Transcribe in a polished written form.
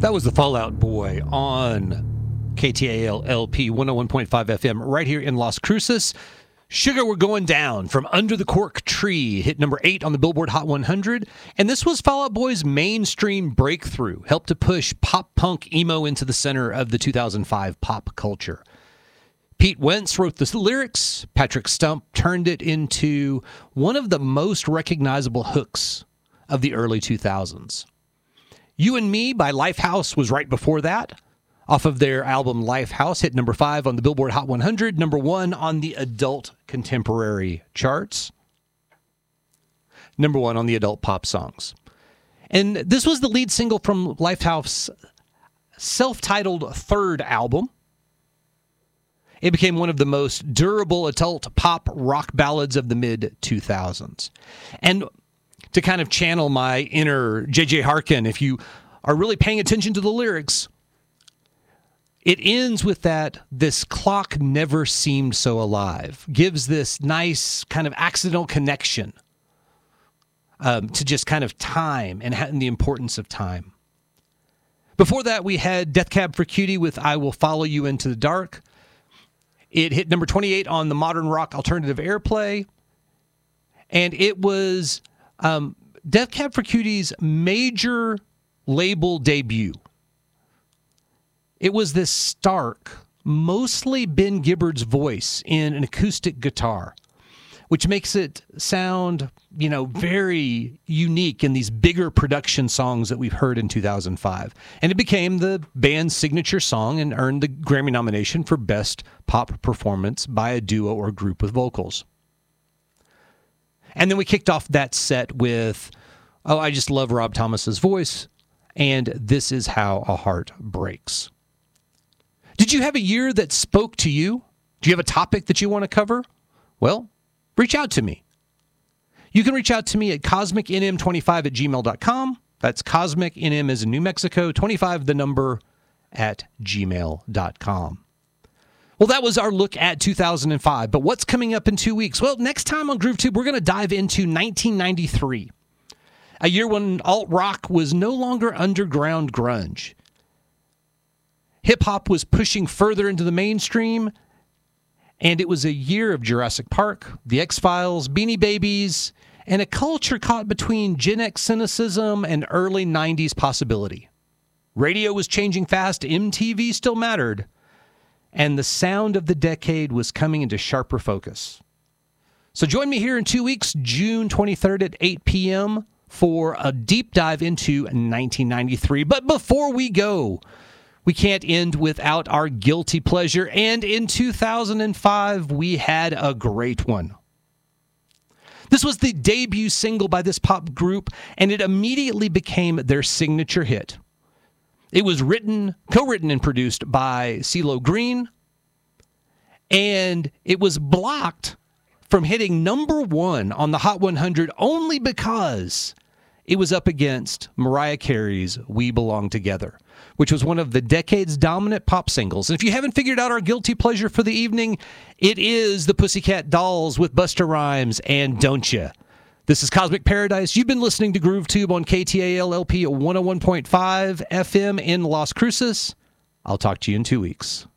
That was the Fallout Boy on KTAL LP 101.5 FM right here in Las Cruces. Sugar, we're going down from Under the Cork Tree, hit number 8 on the Billboard Hot 100. And this was Fall Out Boy's mainstream breakthrough, helped to push pop-punk emo into the center of the 2005 pop culture. Pete Wentz wrote the lyrics. Patrick Stump turned it into one of the most recognizable hooks of the early 2000s. You and Me by Lifehouse was right before that. Off of their album Lifehouse, hit number 5 on the Billboard Hot 100, number 1 on the adult contemporary charts, number 1 on the adult pop songs. And this was the lead single from Lifehouse's self-titled third album. It became one of the most durable adult pop rock ballads of the mid-2000s. And to kind of channel my inner J.J. Harkin, if you are really paying attention to the lyrics, it ends with that, this clock never seemed so alive. Gives this nice kind of accidental connection to just kind of time and the importance of time. Before that, we had Death Cab for Cutie with I Will Follow You Into the Dark. It hit number 28 on the Modern Rock Alternative Airplay. And it was Death Cab for Cutie's major label debut. It was this stark, mostly Ben Gibbard's voice in an acoustic guitar, which makes it sound, very unique in these bigger production songs that we've heard in 2005. And it became the band's signature song and earned the Grammy nomination for Best Pop Performance by a Duo or Group with Vocals. And then we kicked off that set with, I just love Rob Thomas's voice, and This Is How a Heart Breaks. Did you have a year that spoke to you? Do you have a topic that you want to cover? Well, reach out to me. You can reach out to me at cosmicnm25@gmail.com. That's cosmicnm as in New Mexico, 25 the number at gmail.com. Well, that was our look at 2005, but what's coming up in 2 weeks? Well, next time on GrooveTube, we're going to dive into 1993, a year when alt-rock was no longer underground grunge. Hip-hop was pushing further into the mainstream, and it was a year of Jurassic Park, The X-Files, Beanie Babies, and a culture caught between Gen X cynicism and early 90s possibility. Radio was changing fast, MTV still mattered, and the sound of the decade was coming into sharper focus. So join me here in 2 weeks, June 23rd at 8 p.m., for a deep dive into 1993. But before we go, we can't end without our guilty pleasure, and in 2005, we had a great one. This was the debut single by this pop group, and it immediately became their signature hit. It was co-written and produced by CeeLo Green, and it was blocked from hitting number 1 on the Hot 100 only because it was up against Mariah Carey's We Belong Together, which was one of the decade's dominant pop singles. And if you haven't figured out our guilty pleasure for the evening, it is the Pussycat Dolls with Busta Rhymes and Don't Ya. This is Cosmic Paradise. You've been listening to GrooveTube on KTAL LP 101.5 FM in Las Cruces. I'll talk to you in 2 weeks.